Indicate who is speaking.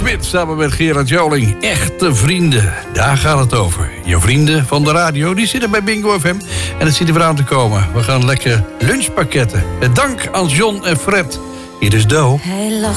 Speaker 1: Smit samen met Gerard Joling. Echte vrienden, daar gaat het over. Je vrienden van de radio, die zitten bij Bingo FM. En het zit er weer aan te komen. We gaan lekker lunchpakketten. Met dank aan John en Fred. Hier is Do.